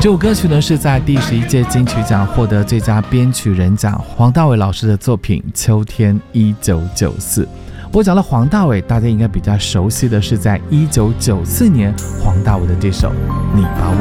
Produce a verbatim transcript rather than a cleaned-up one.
这首歌曲呢是在第十一届金曲奖获得最佳编曲人奖，黄大炜老师的作品《秋天一九九四》。我讲了黄大炜，大家应该比较熟悉的是在一九九四年黄大炜的这首《你把我